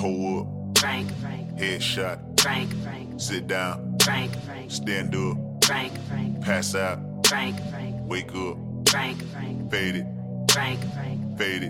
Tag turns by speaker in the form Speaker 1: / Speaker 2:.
Speaker 1: Pull up.
Speaker 2: Frank.
Speaker 1: Headshot.
Speaker 2: Frank.
Speaker 1: Sit down.
Speaker 2: Frank.
Speaker 1: Stand up.
Speaker 2: Frank.
Speaker 1: Pass out.
Speaker 2: Frank.
Speaker 1: Wake up.
Speaker 2: Frank.
Speaker 1: Fade it.
Speaker 2: Frank.
Speaker 1: Fade it.